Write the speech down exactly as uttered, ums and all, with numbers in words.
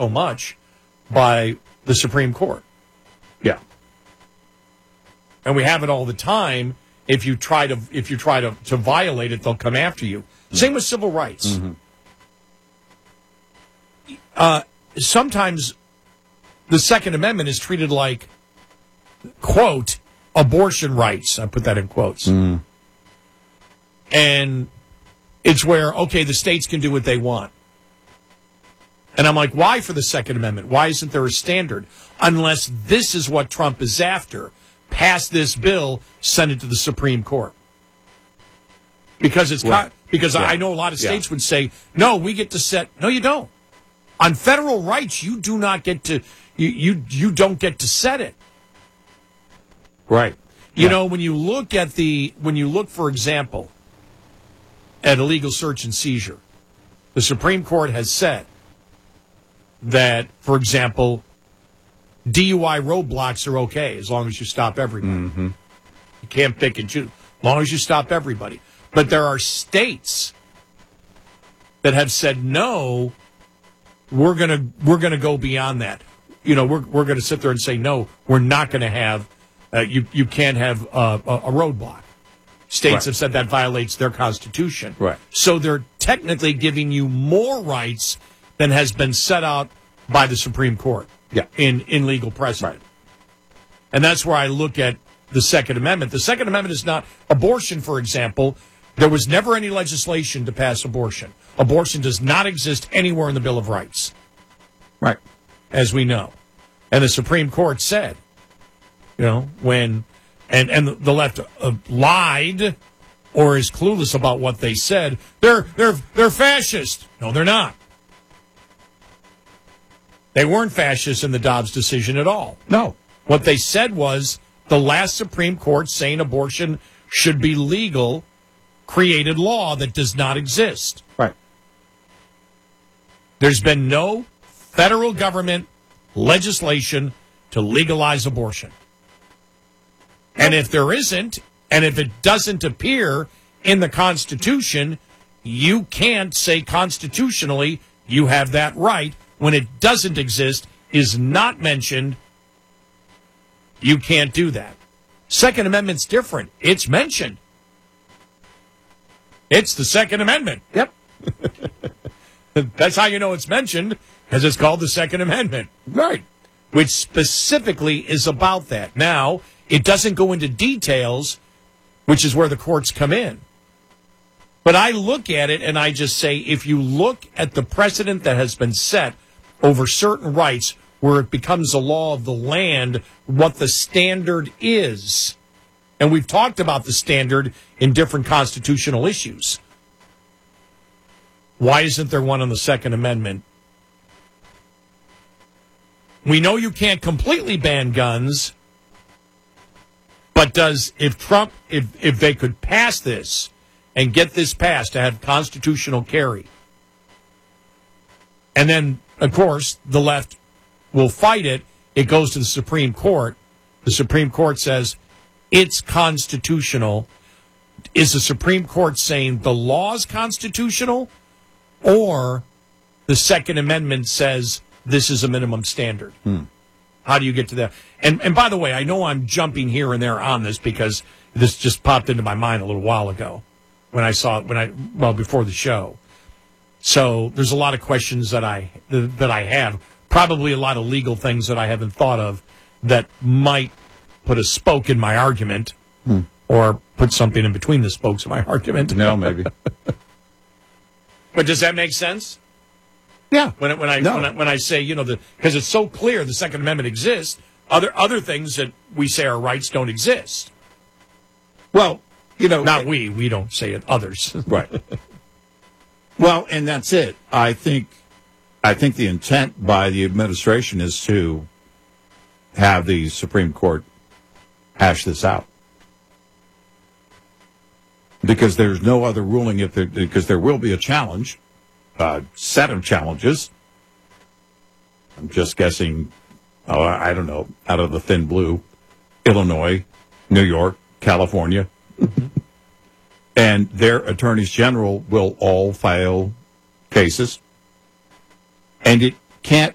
so much by the Supreme Court. Yeah. And we have it all the time. If you try to if you try to, to violate it, they'll come after you. Mm-hmm. Same with civil rights. Mm-hmm. Uh, sometimes the Second Amendment is treated like, quote, abortion rights. I put that in quotes. Mm. And it's where, okay, the states can do what they want. And I'm like, why for the Second Amendment? Why isn't there a standard? Unless this is what Trump is after. Pass this bill, send it to the Supreme Court. Because it's right. because yeah. I know a lot of states yeah. would say, no, we get to set. No, you don't. On federal rights, you do not get to. You you you don't get to set it. Right. You yeah. know, when you look at the when you look, for example, at illegal search and seizure, the Supreme Court has said that, for example, D U I roadblocks are okay as long as you stop everybody. Mm-hmm. You can't pick and choose as long as you stop everybody. But there are states that have said no. We're gonna we're gonna go beyond that. You know, we're we're gonna sit there and say no. We're not gonna have uh, you you can't have uh, a, a roadblock. States right. have said that violates their constitution. Right. So they're technically giving you more rights than has been set out by the Supreme Court. Yeah. In in legal precedent. Right. And that's where I look at the Second Amendment. The Second Amendment is not abortion, for example. There was never any legislation to pass abortion. Abortion does not exist anywhere in the Bill of Rights. Right. As we know. And the Supreme Court said, you know, when, and, and the left uh, lied or is clueless about what they said, they're, they're, they're fascist. No, they're not. They weren't fascists in the Dobbs decision at all. No. What they said was the last Supreme Court saying abortion should be legal created law that does not exist. Right. There's been no federal government legislation to legalize abortion. And if there isn't, and if it doesn't appear in the Constitution, you can't say constitutionally you have that right. When it doesn't exist, is not mentioned, you can't do that. Second Amendment's different. It's mentioned. It's the Second Amendment. Yep. That's how you know it's mentioned, because it's called the Second Amendment. Right. Which specifically is about that. Now, it doesn't go into details, which is where the courts come in. But I look at it and I just say, if you look at the precedent that has been set over certain rights where it becomes a law of the land, what the standard is. And we've talked about the standard in different constitutional issues. Why isn't there one on the Second Amendment? We know you can't completely ban guns, but does, if Trump, if, if they could pass this and get this passed to have constitutional carry, and then, of course, the left will fight it, it goes to the Supreme Court. The Supreme Court says it's constitutional. Is the Supreme Court saying the law is constitutional, or the Second Amendment says this is a minimum standard? Hmm. How do you get to that? And and by the way, I know I'm jumping here and there on this because this just popped into my mind a little while ago when I saw it, when I, well, before the show. So there's a lot of questions that I that I have, probably a lot of legal things that I haven't thought of that might put a spoke in my argument, hmm. or put something in between the spokes of my argument. No, maybe. But does that make sense? Yeah. When when I no. when I, when I say, you know, the because it's so clear the Second Amendment exists, other other things that we say are rights don't exist. Well, you know, not we, we don't say it. Others, right? Well, and that's it. I think, I think the intent by the administration is to have the Supreme Court hash this out, because there's no other ruling. If there, because there will be a challenge, a set of challenges. I'm just guessing. Oh, I don't know. Out of the thin blue, Illinois, New York, California. Mm-hmm. And their attorneys general will all file cases. And it can't